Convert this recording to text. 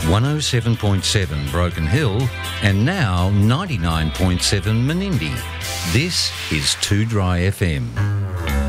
107.7 Broken Hill and now 99.7 Menindee. This is 2 Dry FM.